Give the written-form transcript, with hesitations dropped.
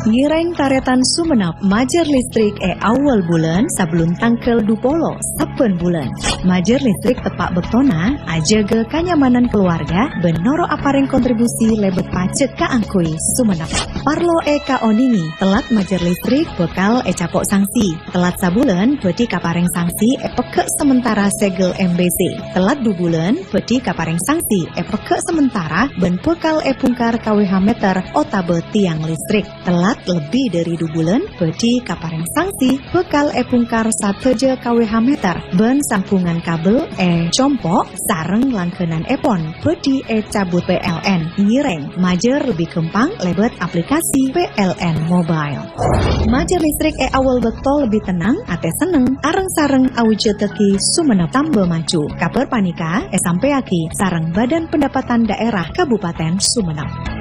Ngireng taretan Sumenep majer listrik awal bulan sebelum tangkel dupolo saben bulan. Majer listrik tepak bektona aja ke kenyamanan keluarga benoro apareng kontribusi lebet pacet ka angkui Sumenep. Parlo ka oningi telat majer listrik bekal capok sanksi. Telat sabulan beti kapareng sanksi peke sementara segel MBC. Telat 2 bulan beti kapareng sanksi peke sementara ben bekal pungkar KWH meter otabe tiang listrik. Telat lebih dari 2 bulan beti kapareng sanksi bekal pungkar sateje KWH meter ben sampungan kabel compok sareng langkenan epon beti cabut PLN. Ngireng majer lebih kempang lebet aplikasi PLN mobile. Majer listrik awal bektol lebih tenang ate seneng areng sareng awije teki Sumenep tambah maju. Kabar panika sampai aki sareng Badan Pendapatan Daerah Kabupaten Sumenep.